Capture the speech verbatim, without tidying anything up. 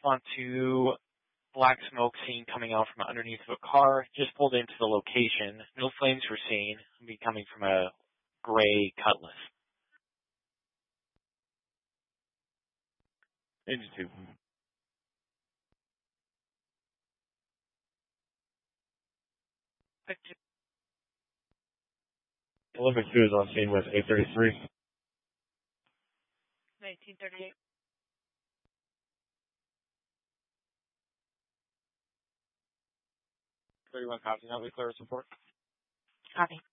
respond to black smoke seen coming out from underneath of a car. Just pulled into the location. No flames were seen. It'll be coming from a gray Cutlass. Engine two. Olympic two is on scene with eight thirty-three. nineteen thirty-eight. thirty-one copies. Now we clear support. Copy.